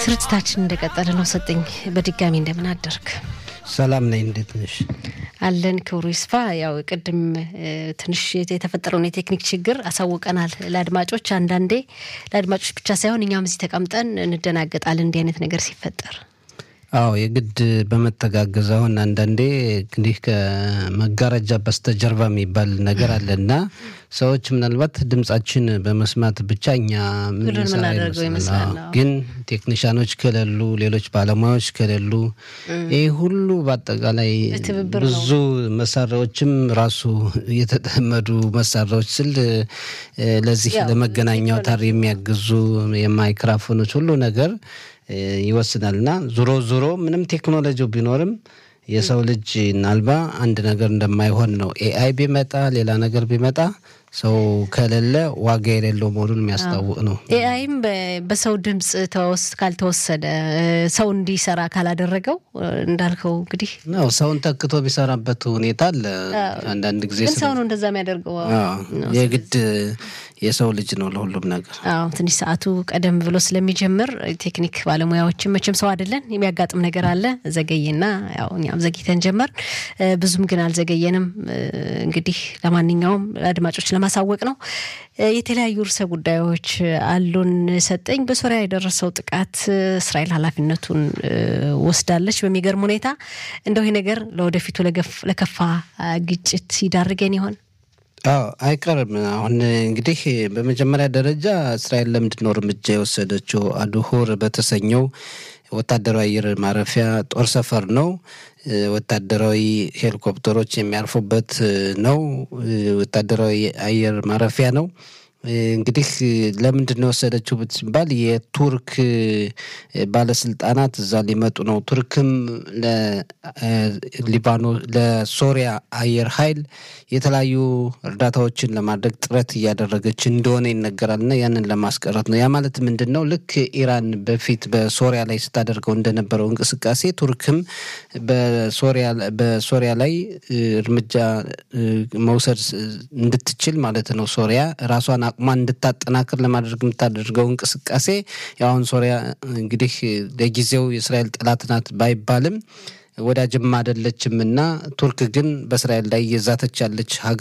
ስርጭታችን እንደቀጠለ ነው። ሰጠኝ በድጋሚ እንደምን አደርክ? ሰላም ነኝ። እንዴት ነሽ? አለን ክብሩ ይስፋ። ያው ቅድም ትንሽ የተፈጠረውን የቴክኒክ ችግር አሳውቀናል ለአድማጮች። አንዳንዴ ለአድማጮች ብቻ ሳይሆን እኛም እዚህ ተቀምጠን እንደናገጣለን እንዲህ አይነት ነገር ሲፈጠር። አዎ የግድ በመተጋገዝ አሁን አንዳንዴ እንግዲህ ከመጋረጃ በስተጀርባ የሚባል ነገር አለና ሰዎች ምናልባት ድምጻችን በመስማት ብቻ እኛ ምን ይመስላል። ግን ቴክኒሻኖች ከሌሉ ሌሎች ባለሙያዎች ከሌሉ ይሄ ሁሉ በአጠቃላይ ብዙ መሳሪያዎችም ራሱ የተጠመዱ መሳሪያዎች ስል ለዚህ ለመገናኛው ታር የሚያግዙ የማይክሮፎኖች ሁሉ ነገር ይወስናልና ዞሮ ምንም ቴክኖሎጂው ቢኖርም የሰው ልጅ ናልባ አንድ ነገር እንደማይሆን ነው። ኤአይ ቢመጣ ሌላ ነገር ቢመጣ ሰው ከሌለ ዋጋ የሌለው መሆኑን የሚያስታውቅ ነው። ኤአይም በሰው ድምጽ ካልተወሰደ ሰው እንዲሰራ ካላደረገው እንዳልከው እንግዲህ ነው ሰውን ተክቶ ቢሰራበት ሁኔታ አለ። አንዳንድ ጊዜ ሰው ነው እንደዛ የሚያደርገው። የግድ የሰው ልጅ ነው ለሁሉም ነገር። ትንሽ ሰዓቱ ቀደም ብሎ ስለሚጀምር ቴክኒክ ባለሙያዎችም መቼም ሰው አይደለን፣ የሚያጋጥም ነገር አለ። ዘገየና ያው እኛም ዘግይተን ጀመር፣ ብዙም ግን አልዘገየንም። እንግዲህ ለማንኛውም አድማጮች ለማሳወቅ ነው። የተለያዩ ርዕሰ ጉዳዮች አሉን። ሰጠኝ በሶሪያ የደረሰው ጥቃት እስራኤል ኃላፊነቱን ወስዳለች በሚገርም ሁኔታ። እንደው ይሄ ነገር ለወደፊቱ ለከፋ ግጭት ይዳርገን ይሆን? አይቀርም። አሁን እንግዲህ በመጀመሪያ ደረጃ እስራኤል ለምንድነው እርምጃ የወሰደችው? አድሁር በተሰኘው ወታደራዊ አየር ማረፊያ ጦር ሰፈር ነው። ወታደራዊ ሄሊኮፕተሮች የሚያርፉበት ነው። ወታደራዊ አየር ማረፊያ ነው። እንግዲህ ለምንድን ነው ወሰደችው ብትባል የቱርክ ባለስልጣናት እዛ ሊመጡ ነው። ቱርክም ለሊባኖስ ለሶሪያ አየር ኃይል የተለያዩ እርዳታዎችን ለማድረግ ጥረት እያደረገች እንደሆነ ይነገራልና ያንን ለማስቀረት ነው። ያ ማለት ምንድነው? ልክ ኢራን በፊት በሶሪያ ላይ ስታደርገው እንደነበረው እንቅስቃሴ ቱርክም በሶሪያ ላይ እርምጃ መውሰድ እንድትችል ማለት ነው። ሶሪያ ራሷን አቅሟን እንድታጠናክር ለማድረግ የምታደርገው እንቅስቃሴ ያውን ሶሪያ እንግዲህ ለጊዜው የእስራኤል ጠላት ናት ባይባልም ወዳጅም አይደለችምና ቱርክ ግን በእስራኤል ላይ እየዛተች ያለች